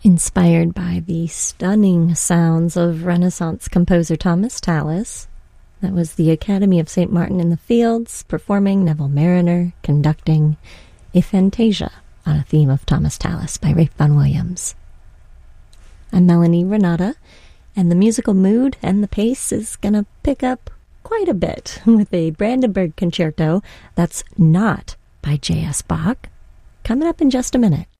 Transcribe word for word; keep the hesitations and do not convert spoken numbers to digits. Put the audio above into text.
Inspired by the stunning sounds of Renaissance composer Thomas Tallis. That was the Academy of Saint Martin in the Fields performing Neville Marriner conducting a Fantasia on a theme of Thomas Tallis by Ralph Vaughan Williams. I'm Melanie Renata, and the musical mood and the pace is going to pick up quite a bit with a Brandenburg Concerto that's not by J S Bach, coming up in just a minute.